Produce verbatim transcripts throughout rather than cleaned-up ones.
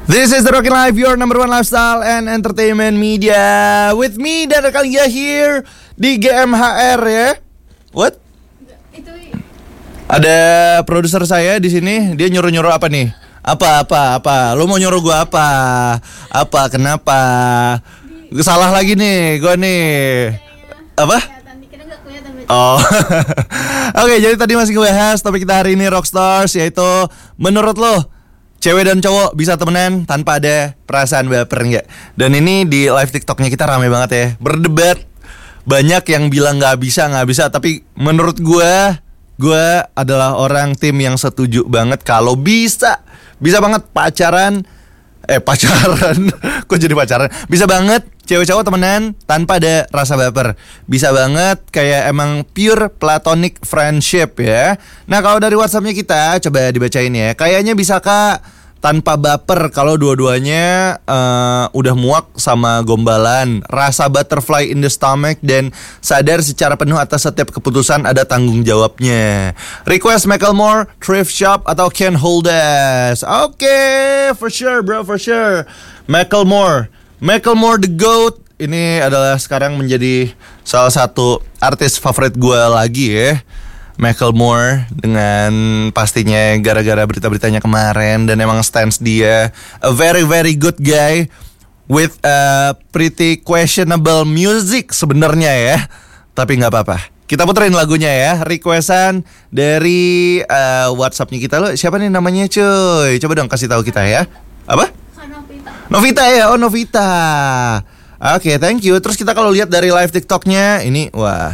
This is the Rockin' Life, your number one lifestyle and entertainment media. With me, Dara Kalia here di G M H R ya. What? Itu ada produser saya di sini, dia nyuruh-nyuruh apa nih? Apa apa apa? Lo mau nyuruh gua apa? Apa? Kenapa? Salah lagi nih, gua nih. Apa? Oh, oke. Jadi tadi masih ngebahas topik kita hari ini Rockstars, yaitu menurut lo cewek dan cowok bisa temenan tanpa ada perasaan baper nggak? Dan ini di live TikToknya kita rame banget ya, berdebat. Banyak yang bilang nggak bisa, nggak bisa. Tapi menurut gue, gue adalah orang tim yang setuju banget kalau bisa, bisa banget pacaran. Eh pacaran, kok jadi pacaran? Bisa banget cewek cowok temenan tanpa ada rasa baper. Bisa banget kayak emang pure platonic friendship ya. Nah kalau dari WhatsAppnya kita coba dibacain ya. Kayaknya bisa kak tanpa baper kalau dua-duanya uh, udah muak sama gombalan, rasa butterfly in the stomach, dan sadar secara penuh atas setiap keputusan ada tanggung jawabnya. Request Macklemore, Thrift Shop atau Can't Hold Us. Oke, okay, for sure bro, for sure. Macklemore, Macklemore the GOAT. Ini adalah sekarang menjadi salah satu artis favorit gue lagi ya, Macklemore, dengan pastinya gara-gara berita-beritanya kemarin. Dan emang stance dia a very very good guy with a pretty questionable music sebenarnya ya. Tapi nggak apa-apa, kita puterin lagunya ya. Requestan dari uh, WhatsAppnya kita. Lo siapa nih namanya cuy? Coba dong kasih tahu kita ya. Apa? Novita. Novita ya, oh Novita. Oke, okay, thank you. Terus kita kalau lihat dari live TikToknya ini, wah,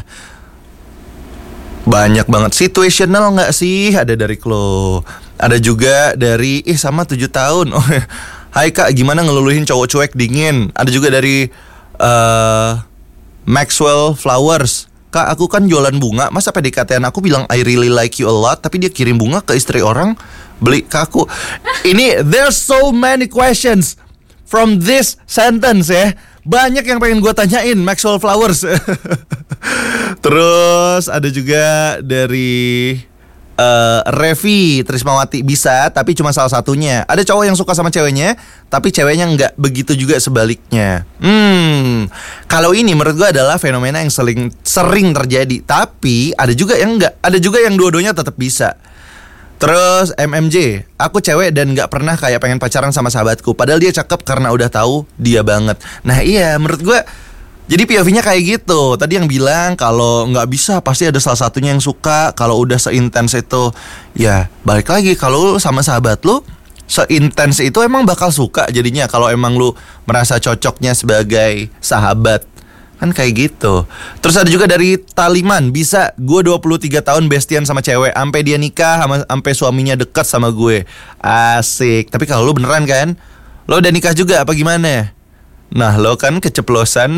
banyak banget. Situational nggak sih? Ada dari Klo, ada juga dari ih sama tujuh tahun. Oh, hai kak, gimana ngeluluhin cowok cuek dingin? Ada juga dari uh, Maxwell Flowers. Kak, aku kan jualan bunga, masa P D K T-an aku bilang I really like you a lot, tapi dia kirim bunga ke istri orang, beli ke aku. Ini there's so many questions from this sentence ya. Banyak yang pengen gue tanyain Maxwell Flowers. Terus ada juga dari uh, Revi Trismawati, bisa tapi cuma salah satunya. Ada cowok yang suka sama ceweknya, tapi ceweknya nggak begitu juga sebaliknya. Hmm, kalau ini menurut gue adalah fenomena yang sering sering terjadi. Tapi ada juga yang nggak, ada juga yang dua-duanya tetap bisa. Terus M M J, aku cewek dan gak pernah kayak pengen pacaran sama sahabatku, padahal dia cakep karena udah tahu dia banget. Nah iya, menurut gue jadi P O V-nya kayak gitu. Tadi yang bilang kalau gak bisa pasti ada salah satunya yang suka. Kalau udah seintens itu, ya balik lagi, kalau lu sama sahabat lu seintens itu emang bakal suka jadinya. Kalau emang lu merasa cocoknya sebagai sahabat, kan kayak gitu. Terus ada juga dari Taliman, bisa, gue dua puluh tiga tahun bestian sama cewek sampai dia nikah, sampai suaminya dekat sama gue. Asik. Tapi kalau lu beneran kan, lo udah nikah juga apa gimana? Nah lo kan keceplosan.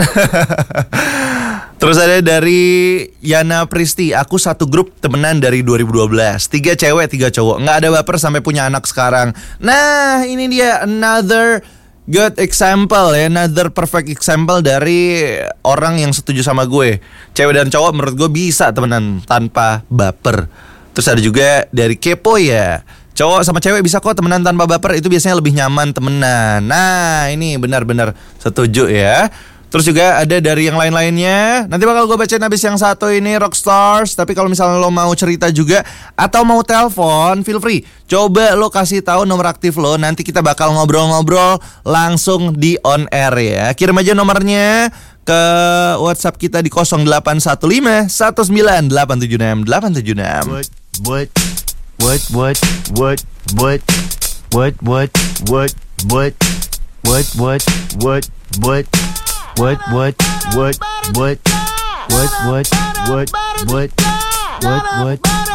Terus ada dari Yana Pristi, aku satu grup temenan dari dua ribu dua belas, tiga cewek tiga cowok, gak ada baper sampai punya anak sekarang. Nah ini dia another good example ya, another perfect example dari orang yang setuju sama gue. Cewek dan cowok menurut gue bisa temenan tanpa baper. Terus ada juga dari Kepo ya, cowok sama cewek bisa kok temenan tanpa baper, itu biasanya lebih nyaman temenan. Nah ini benar-benar setuju ya. Terus juga ada dari yang lain-lainnya. Nanti bakal gue bacain habis yang satu ini Rockstars. Tapi kalau misalnya lo mau cerita juga atau mau telepon, feel free. Coba lo kasih tahu nomor aktif lo. Nanti kita bakal ngobrol-ngobrol langsung di on air ya. Kirim aja nomornya ke WhatsApp kita di nol delapan satu lima satu sembilan delapan tujuh enam delapan tujuh enam. What what what what what what what what what what what what what What what what what what what what what what what